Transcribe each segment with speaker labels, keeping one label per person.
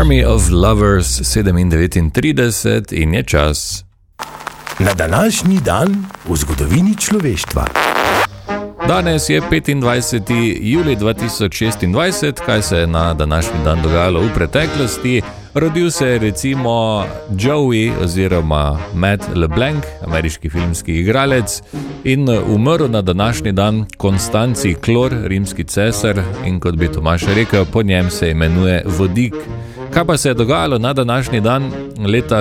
Speaker 1: Army of Lovers 7:39 in je čas.
Speaker 2: Na današnji dan v zgodovini človeštva.
Speaker 1: Danes je 25. julij 2026, kaj se je na današnji dan dogajalo v preteklosti. Rodil se je recimo Joey oziroma Matt LeBlanc, ameriški filmski igralec, in umrl na današnji dan Konstanci Klor, rimski cesar, in kot bi Tomaž rekel, po njem se imenuje vodik. Kaj pa se je dogajalo na današnji dan? Leta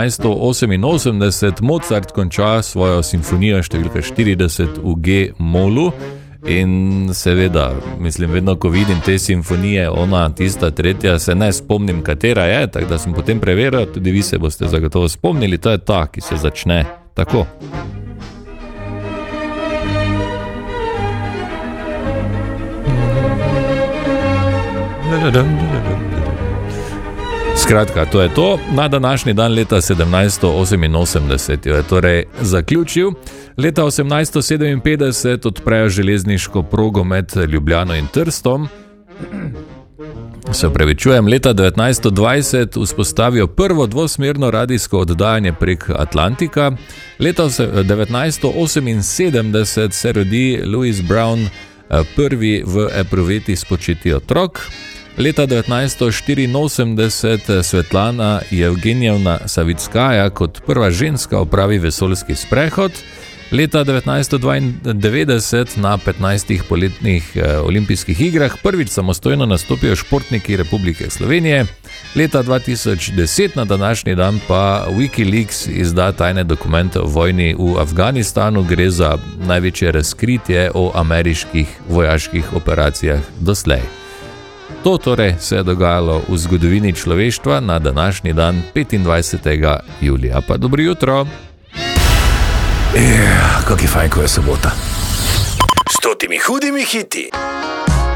Speaker 1: 1788 Mozart konča svojo simfonijo številka 40 v G-molu in seveda, mislim, vedno ko vidim te simfonije, ona, tista, tretja, se ne spomnim, katera je, tako da sem potem preveril, tudi vi se boste zagotovo spomnili, to je ta, ki se začne tako. Skratka, to je to. Na današnji dan leta 1788 jo je torej zaključil. Leta 1857 odprejo železniško progo med Ljubljano in Trstom. Se opravičujem, leta 1920 vzpostavijo prvo dvosmerno radijsko oddajanje prek Atlantika. Leta 1978 se rodi Louis Brown, prvi v epruveti spočeti otrok. Leta 1984 Svetlana Evgenijevna Savitskaja kot prva ženska opravi vesoljski sprehod. Leta 1992 na 15. poletnih olimpijskih igrah prvič samostojno nastopijo športniki Republike Slovenije. Leta 2010 na današnji dan pa Wikileaks izda tajne dokumente o vojni v Afganistanu. Gre za največje razkritje o ameriških vojaških operacijah doslej. To torej se je dogajalo v zgodovini človeštva na današnji dan 25. julija. Pa dobro jutro.
Speaker 2: Kak je fajn, ko je sobota. S totimi hudimi hiti.